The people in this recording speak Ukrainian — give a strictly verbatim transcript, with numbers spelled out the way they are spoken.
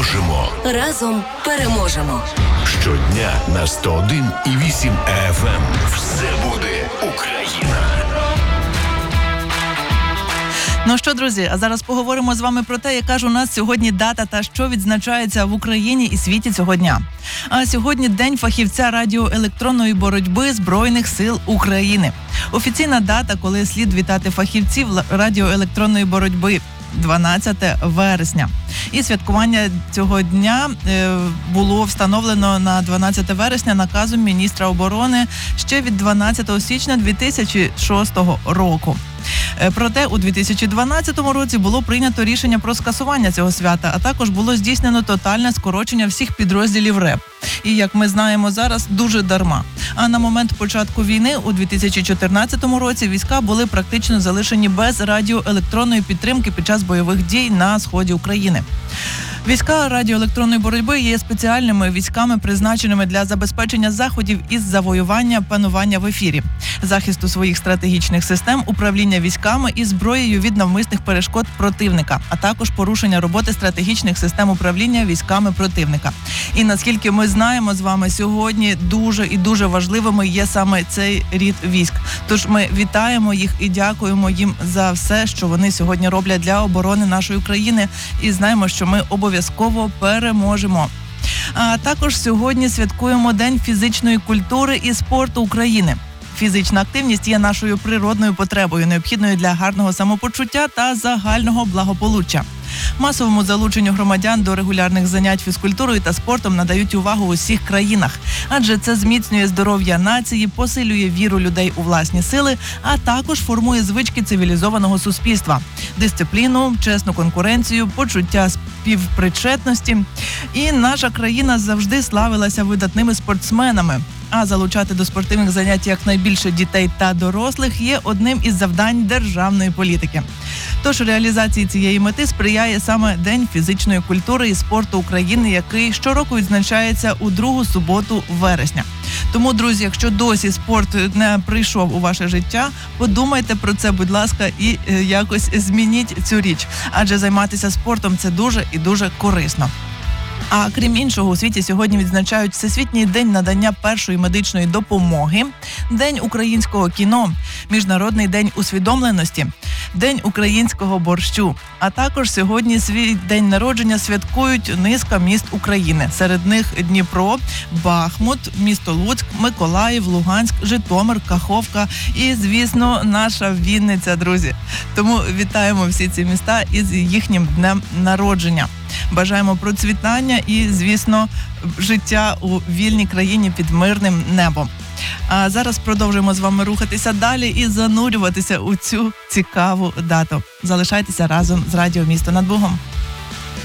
переможемо. Разом переможемо. Щодня на сто один і вісім еф ем. Все буде Україна. Ну що, друзі, а зараз поговоримо з вами про те, яка ж у нас сьогодні дата та що відзначається в Україні і світі цього дня. А сьогодні День фахівця радіоелектронної боротьби Збройних сил України. Офіційна дата, коли слід вітати фахівців радіоелектронної боротьби – дванадцяте вересня. І святкування цього дня е, було встановлено на дванадцяте вересня наказом міністра оборони ще від дванадцятого січня дві тисячі шостого року. Проте у дві тисячі дванадцятому році було прийнято рішення про скасування цього свята, а також було здійснено тотальне скорочення всіх підрозділів РЕБ. І, як ми знаємо зараз, дуже дарма. А на момент початку війни у дві тисячі чотирнадцятому році війська були практично залишені без радіоелектронної підтримки під час бойових дій на сході України. Війська радіоелектронної боротьби є спеціальними військами, призначеними для забезпечення заходів із завоювання панування в ефірі, захисту своїх стратегічних систем, управління військами і зброєю від навмисних перешкод противника, а також порушення роботи стратегічних систем управління військами противника. І наскільки ми знаємо з вами, сьогодні дуже і дуже важливими є саме цей рід військ. Тож ми вітаємо їх і дякуємо їм за все, що вони сьогодні роблять для оборони нашої країни, і знаємо, що ми обов'язково Обов'язково переможемо. А також сьогодні святкуємо День фізичної культури і спорту України. Фізична активність є нашою природною потребою, необхідною для гарного самопочуття та загального благополуччя. Масовому залученню громадян до регулярних занять фізкультурою та спортом надають увагу у всіх країнах, адже це зміцнює здоров'я нації, посилює віру людей у власні сили, а також формує звички цивілізованого суспільства, дисципліну, чесну конкуренцію, почуття співпричетності. І наша країна завжди славилася видатними спортсменами. А залучати до спортивних занять якнайбільше дітей та дорослих є одним із завдань державної політики. Тож реалізації цієї мети сприяє саме День фізичної культури і спорту України, який щороку відзначається у другу суботу вересня. Тому, друзі, якщо досі спорт не прийшов у ваше життя, подумайте про це, будь ласка, і якось змініть цю річ. Адже займатися спортом – це дуже і дуже корисно. А крім іншого, у світі сьогодні відзначають Всесвітній день надання першої медичної допомоги, День українського кіно, Міжнародний день усвідомленості, День українського борщу. А також сьогодні свій день народження святкують низка міст України. Серед них Дніпро, Бахмут, місто Луцьк, Миколаїв, Луганськ, Житомир, Каховка і, звісно, наша Вінниця, друзі. Тому вітаємо всі ці міста із їхнім днем народження. Бажаємо процвітання і, звісно, життя у вільній країні під мирним небом. А зараз продовжуємо з вами рухатися далі і занурюватися у цю цікаву дату. Залишайтеся разом з Радіо Місто над Бугом.